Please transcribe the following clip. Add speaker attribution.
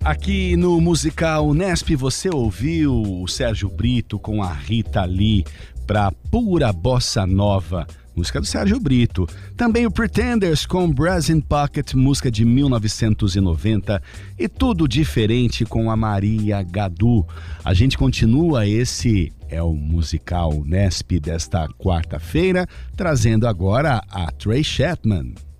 Speaker 1: Aqui no musical Nesp você ouviu o Sérgio Brito com a Rita Lee para Pura Bossa Nova, música do Sérgio Brito. Também o Pretenders com Brass in Pocket, música de 1990, e Tudo Diferente com a Maria Gadu. A gente continua, esse é o musical Nesp desta quarta-feira, trazendo agora a Trey Chapman.